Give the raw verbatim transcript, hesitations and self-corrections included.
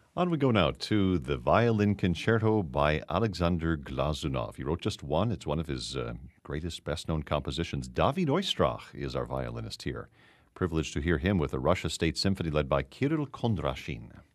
On we go now to the Violin Concerto by Alexander Glazunov. He wrote just one. It's one of his uh, greatest, best-known compositions. David Oistrakh is our violinist here. Privileged to hear him with the Russia State Symphony led by Kirill Kondrashin.